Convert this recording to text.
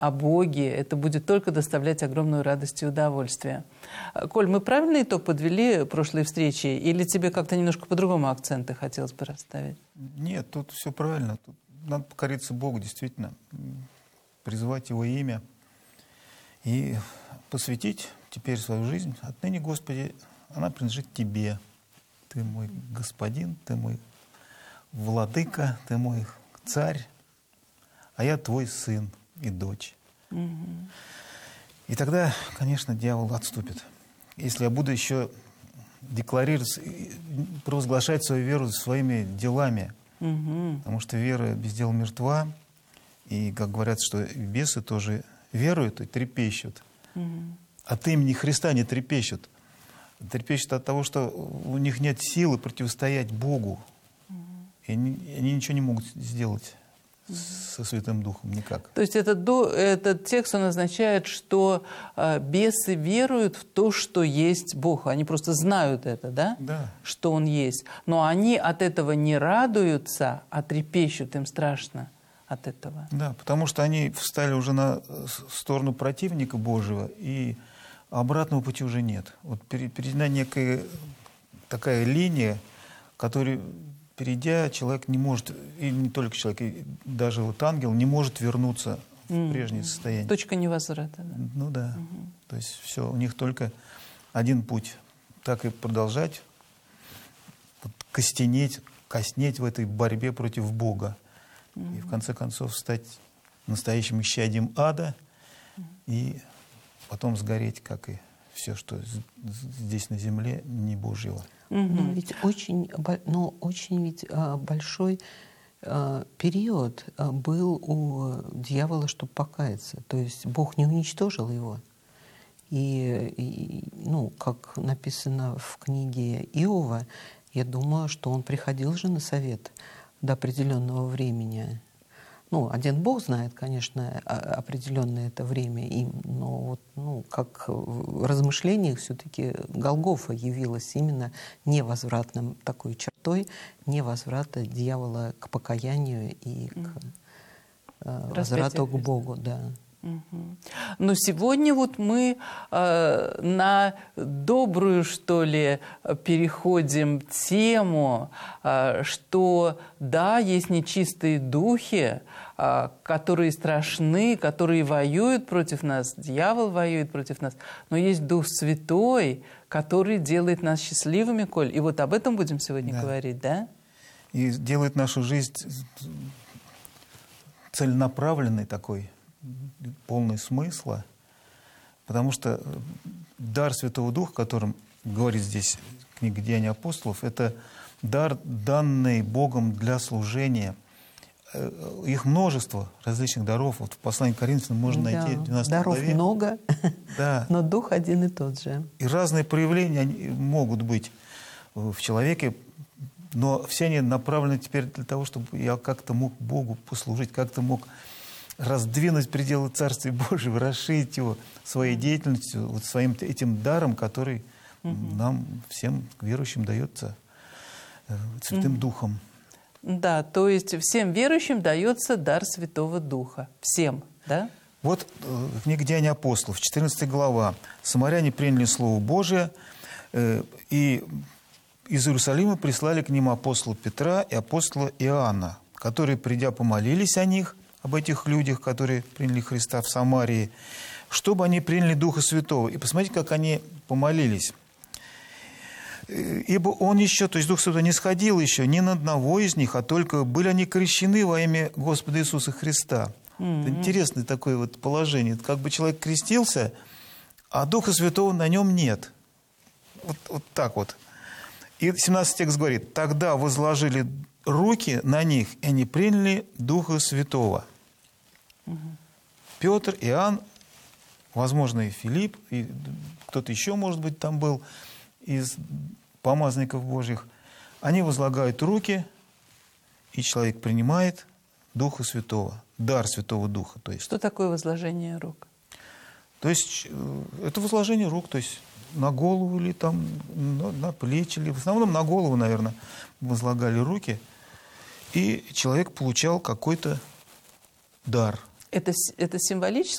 о Боге, это будет только доставлять огромную радость и удовольствие. Коль, мы правильный итог подвели прошлой встречи, или тебе как-то немножко по-другому акценты хотелось бы расставить? Нет, тут все правильно. Тут надо покориться Богу, действительно, призывать Его имя и посвятить теперь свою жизнь. Отныне, Господи, она принадлежит Тебе. Ты мой Господин, Ты мой Владыка, Ты мой Царь, а я Твой сын и дочь. И тогда, конечно, дьявол отступит. Если я буду еще декларировать, провозглашать свою веру своими делами, потому что вера без дела мертва, и, как говорят, что бесы тоже веруют и трепещут. От имени Христа не трепещут. Трепещут от того, что у них нет силы противостоять Богу. И они ничего не могут сделать со Святым Духом, никак. То есть этот текст, он означает, что бесы веруют в то, что есть Бог. Они просто знают это, да? Да. Что Он есть. Но они от этого не радуются, а трепещут, им страшно от этого. Да, потому что они встали уже на сторону противника Божьего, и обратного пути уже нет. Вот перейдена некая такая линия, которую, перейдя, человек не может, и не только человек, и даже вот ангел не может вернуться в прежнее состояние. Точка невозврата. Да? Ну да. То есть все, у них только один путь. Так и продолжать вот, коснеть в этой борьбе против Бога. И в конце концов стать настоящим исчадием ада и потом сгореть, как и все, что здесь на земле, не Божьего. Но ведь очень большой период был у дьявола, чтобы покаяться. То есть Бог не уничтожил его. И как написано в книге Иова, я думаю, что он приходил же на совет до определенного времени. Один Бог знает, конечно, определенное это время им, но как в размышлениях все-таки Голгофа явилась именно невозвратным такой чертой невозврата дьявола к покаянию и к возврату к Богу. Да. Но сегодня вот мы на добрую, что ли, переходим тему, что да, есть нечистые духи, которые страшны, которые воюют против нас, дьявол воюет против нас, но есть Дух Святой, который делает нас счастливыми, Коль. И вот об этом будем сегодня говорить, да? И делает нашу жизнь целенаправленной такой, полный смысла, потому что дар Святого Духа, о котором говорит здесь книга «Деяния апостолов», это дар, данный Богом для служения. Их множество различных даров. Вот в послании к Коринфянам можно найти 12 даров главе. много, да. Но Дух один и тот же. И разные проявления они могут быть в человеке, но все они направлены теперь для того, чтобы я как-то мог Богу послужить, как-то мог раздвинуть пределы Царствия Божьего, расширить его своей деятельностью, вот своим этим даром, который нам, всем верующим, дается Святым Духом. Да, то есть всем верующим дается дар Святого Духа. Всем, да? Вот книга «Деяния апостолов», 14 глава. «Самаряне приняли Слово Божие, и из Иерусалима прислали к ним апостола Петра и апостола Иоанна, которые, придя, помолились о них, об этих людях, которые приняли Христа в Самарии, чтобы они приняли Духа Святого». И посмотрите, как они помолились. «Ибо он еще, то есть Дух Святой, не сходил еще ни на одного из них, а только были они крещены во имя Господа Иисуса Христа». Это интересное такое вот положение. Это как бы человек крестился, а Духа Святого на нем нет. Вот так вот. И 17 текст говорит: «Тогда возложили руки на них, и они приняли Духа Святого». Петр, Иоанн, возможно, и Филипп, и кто-то еще, может быть, там был из помазанников Божьих. Они возлагают руки, и человек принимает Духа Святого, дар Святого Духа. То есть, что такое возложение рук? То есть это возложение рук, то есть на голову или там, на плечи, или в основном на голову, наверное, возлагали руки, и человек получал какой-то дар. Это символически